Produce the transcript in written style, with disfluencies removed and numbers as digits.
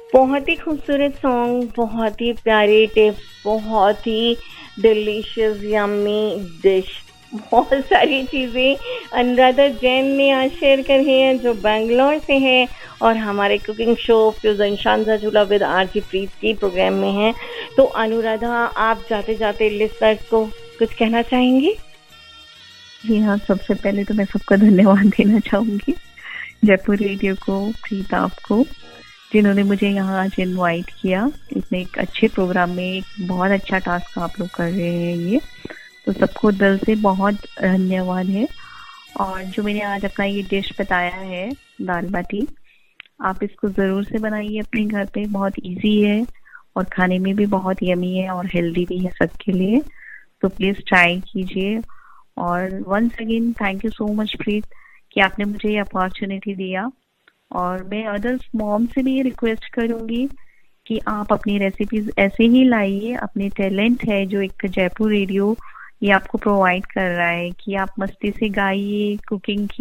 बहुत ही खूबसूरत सॉन्ग, बहुत ही प्यारे टिप्स, बहुत ही डिलीशियस यम्मी डिश, बहुत सारी चीज़ें अनुराधा जैन ने आज शेयर करी हैं जो बैंगलोर से है और हमारे कुकिंग शो फ्यूजन शानदार झूला विद आरजी प्रीत की प्रोग्राम में है। तो अनुराधा, आप जाते जाते लिस्टर्स को कुछ कहना चाहेंगी? जी हाँ, सबसे पहले तो मैं सबका धन्यवाद देना चाहूँगी, जयपुर रेडियो को, प्रीत आपको, जिन्होंने मुझे यहाँ आज इनवाइट किया। इतने एक अच्छे प्रोग्राम में एक बहुत अच्छा टास्क आप लोग कर रहे हैं ये, तो सबको दिल से बहुत धन्यवाद है। और जो मैंने आज अपना ये डिश बताया है, दाल बाटी, आप इसको ज़रूर से बनाइए अपने घर पे। बहुत इजी है और खाने में भी बहुत यमी है और हेल्दी भी है सबके लिए, तो प्लीज़ ट्राई कीजिए। और once again thank you so much प्रीत कि आपने मुझे ये अपॉर्चुनिटी दिया। और मैं अदर्स मॉम से भी ये रिक्वेस्ट करूँगी कि आप अपनी रेसिपीज ऐसे ही लाइए। अपने टैलेंट है जो एक जयपुर रेडियो ये आपको प्रोवाइड कर रहा है कि आप मस्ती से गाइए, कुकिंग की